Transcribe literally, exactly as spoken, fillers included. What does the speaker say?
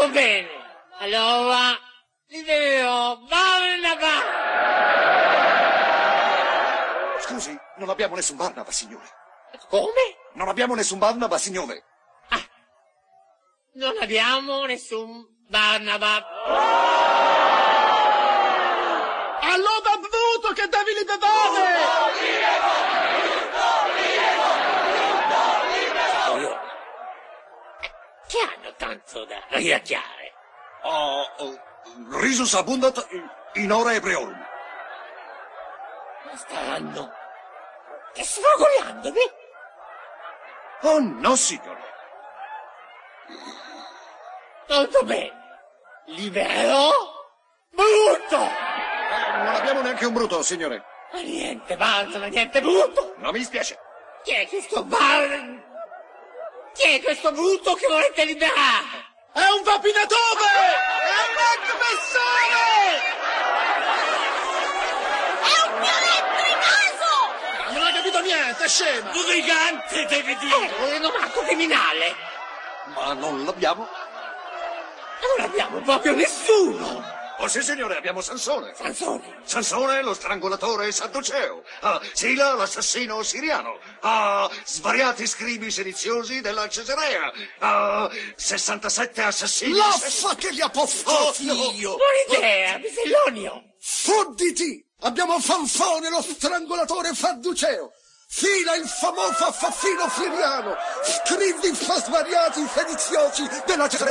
Molto bene. Allora, libero Barnaba. Scusi, non abbiamo nessun Barnaba, signore. Come? Non abbiamo nessun Barnaba, signore. Ah, non abbiamo nessun Barnaba. Allora bevuto che devi li bevare! Che hanno tanto da riracchiare? Oh, oh, risus abundat in ora ebreorum. Ma staranno sfogoiandomi? Oh no, signore. Molto bene. Libererò Brutto. Eh, non abbiamo neanche un Bruto, signore. Ma niente Barnaba, niente Brutto. Non mi dispiace. Chi è questo Barnaba? Chi è questo Brutto che volete liberare? È un vapinatore! È un aggressore! È un pioletto! Non hai capito niente, scema! Brigante, devi dire! È un rinomato criminale! Ma non l'abbiamo. Non abbiamo proprio nessuno! Oh sì, signore, abbiamo Sansone. Sansone! Sansone, lo strangolatore sadduceo. Ah, Sila, l'assassino siriano. Ah, svariati scribi sediziosi della Cesarea. Ah, sessantasette assassini. L'affa che gli ha posto figlio! Buona idea, Bisellonio! Fodditi! Abbiamo Fanfone, lo strangolatore sadduceo! Fila, il famoso assassino siriano! Scrivi svariati sediziosi della Cesarea!